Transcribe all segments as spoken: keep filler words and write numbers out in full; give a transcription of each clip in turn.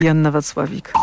Joanna Wacławik.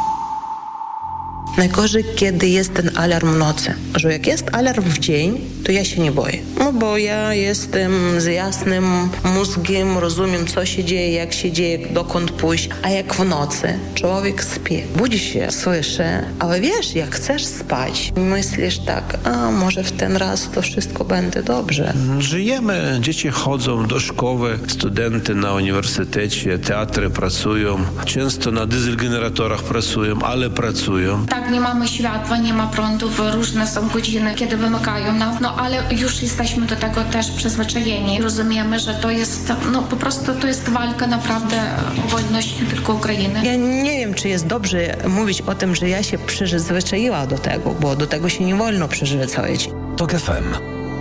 Najgorzej, kiedy jest ten alarm w nocy. Że jak jest alarm w dzień, to ja się nie boję. No bo ja jestem z jasnym mózgiem, rozumiem, co się dzieje, jak się dzieje, dokąd pójść. A jak w nocy człowiek śpi, budzi się, słyszy, ale wiesz, jak chcesz spać, myślisz tak, a może w ten raz to wszystko będzie dobrze. Żyjemy, dzieci chodzą do szkoły, studenty na uniwersytecie, teatry pracują, często na dieselgeneratorach pracują, ale pracują. Tak, nie mamy światła, nie ma prądu, różne są godziny, kiedy wymykają nam, no ale już jesteśmy do tego też przyzwyczajeni. Rozumiemy, że to jest, no po prostu to jest walka naprawdę o wolność nie tylko Ukrainy. Ja nie wiem, czy jest dobrze mówić o tym, że ja się przyzwyczaiła do tego, bo do tego się nie wolno przyzwyczaić. TOK F M.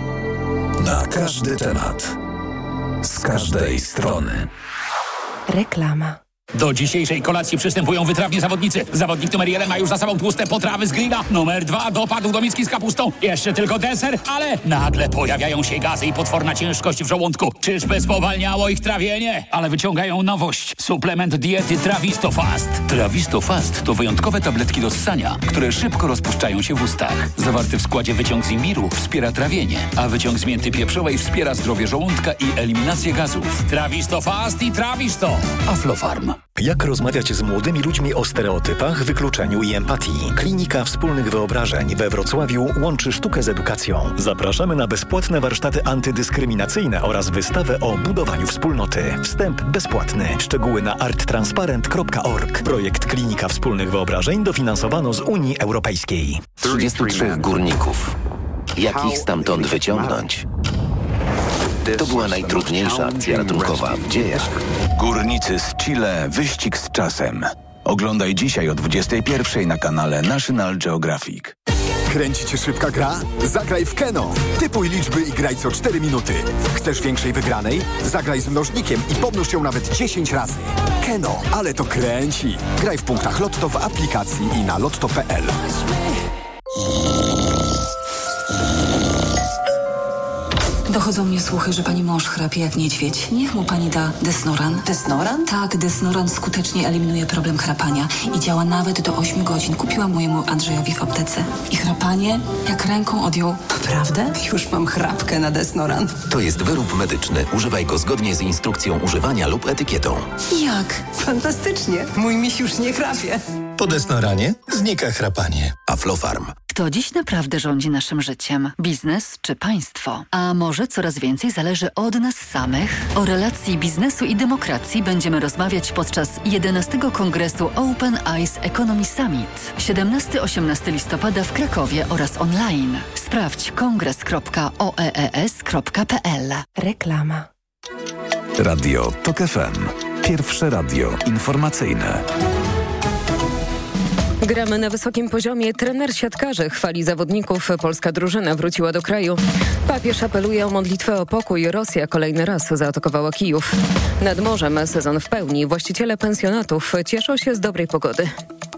Na każdy temat. Z każdej strony. Reklama. Do dzisiejszej kolacji przystępują wytrawni zawodnicy. Zawodnik numer jeden ma już za sobą tłuste potrawy z grilla. Numer dwa dopadł do miski z kapustą. Jeszcze tylko deser, ale nagle pojawiają się gazy i potworna ciężkość w żołądku. Czyżby spowalniało ich trawienie? Ale wyciągają nowość. Suplement diety Trawisto Fast. Trawisto Fast to wyjątkowe tabletki do ssania, które szybko rozpuszczają się w ustach. Zawarty w składzie wyciąg z imbiru wspiera trawienie, a wyciąg z mięty pieprzowej wspiera zdrowie żołądka i eliminację gazów. Trawisto Fast i Trawisto. Aflofarm. Jak rozmawiać z młodymi ludźmi o stereotypach, wykluczeniu i empatii? Klinika Wspólnych Wyobrażeń we Wrocławiu łączy sztukę z edukacją. Zapraszamy na bezpłatne warsztaty antydyskryminacyjne oraz wystawę o budowaniu wspólnoty. Wstęp bezpłatny. Szczegóły na art transparent kropka org. Projekt Klinika Wspólnych Wyobrażeń dofinansowano z Unii Europejskiej. trzydziestu trzech górników. Jak ich stamtąd wyciągnąć? To była najtrudniejsza akcja ratunkowa w dziejach. Górnicy z Chile. Wyścig z czasem. Oglądaj dzisiaj o dwudziestej pierwszej na kanale National Geographic. Kręci cię szybka gra? Zagraj w Keno. Typuj liczby i graj co cztery minuty. Chcesz większej wygranej? Zagraj z mnożnikiem i pomnóż ją nawet dziesięć razy. Keno, ale to kręci. Graj w punktach Lotto w aplikacji i na lotto kropka p l. Dochodzą mnie słuchy, że pani mąż chrapie jak niedźwiedź. Niech mu pani da Desnoran. Desnoran? Tak, Desnoran skutecznie eliminuje problem chrapania i działa nawet do ośmiu godzin. Kupiłam mojemu Andrzejowi w aptece. I chrapanie jak ręką odjął. Naprawdę? Już mam chrapkę na Desnoran. To jest wyrób medyczny. Używaj go zgodnie z instrukcją używania lub etykietą. Jak? Fantastycznie. Mój miś już nie chrapie. Po Desnoranie znika chrapanie. Aflofarm. Kto dziś naprawdę rządzi naszym życiem? Biznes czy państwo? A może coraz więcej zależy od nas samych? O relacji biznesu i demokracji będziemy rozmawiać podczas jedenastego Kongresu Open Eyes Economy Summit. siedemnastego do osiemnastego listopada w Krakowie oraz online. Sprawdź kongres kropka o e e s kropka p l. Reklama. Radio TOK F M. Pierwsze radio informacyjne. Gramy na wysokim poziomie. Trener siatkarzy chwali zawodników. Polska drużyna wróciła do kraju. Papież apeluje o modlitwę o pokój. Rosja kolejny raz zaatakowała Kijów. Nad morzem sezon w pełni. Właściciele pensjonatów cieszą się z dobrej pogody.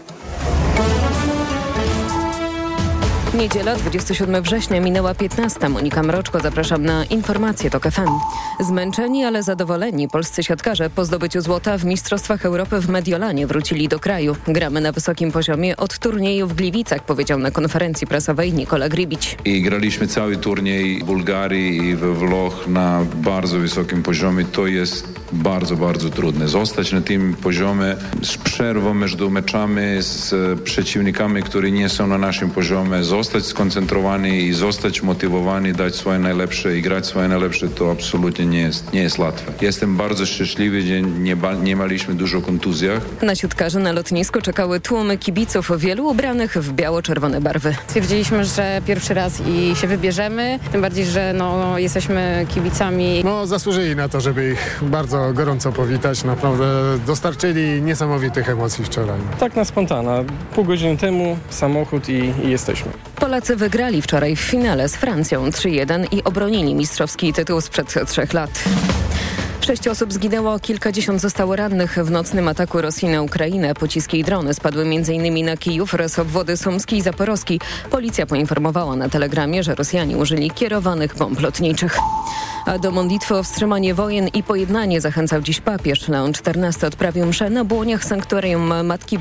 Niedziela, dwudziestego siódmego września, minęła piętnasta. Monika Mroczko, zapraszam na informacje TOK F M. Zmęczeni, ale zadowoleni polscy siatkarze po zdobyciu złota w Mistrzostwach Europy w Mediolanie wrócili do kraju. Gramy na wysokim poziomie od turnieju w Gliwicach, powiedział na konferencji prasowej Nikola Gribić. I graliśmy cały turniej w Bułgarii i we Włoch na bardzo wysokim poziomie. To jest bardzo, bardzo trudne. Zostać na tym poziomie z przerwą między meczami z przeciwnikami, którzy nie są na naszym poziomie. Zostać skoncentrowani i zostać motywowani, dać swoje najlepsze i grać swoje najlepsze, to absolutnie nie jest, nie jest łatwe. Jestem bardzo szczęśliwy, że nie, nie mieliśmy dużo kontuzjach. Na siatkarzy na lotnisku czekały tłumy kibiców, wielu ubranych w biało-czerwone barwy. Stwierdziliśmy, że pierwszy raz i się wybierzemy, tym bardziej, że no, jesteśmy kibicami. No zasłużyli na to, żeby ich bardzo gorąco powitać. Naprawdę dostarczyli niesamowitych emocji wczoraj. Tak na spontana. Pół godziny temu samochód i, i jesteśmy. Polacy wygrali wczoraj w finale z Francją trzy jeden i obronili mistrzowski tytuł sprzed trzech lat. Sześć osób zginęło, kilkadziesiąt zostało rannych w nocnym ataku Rosji na Ukrainę. Pociski i drony spadły m.in. na Kijów oraz obwody sumski i zaporowski. Policja poinformowała na telegramie, że Rosjanie użyli kierowanych bomb lotniczych. A do modlitwy o wstrzymanie wojen i pojednanie zachęcał dziś papież. Leon czternasty odprawił mszę na błoniach sanktuarium Matki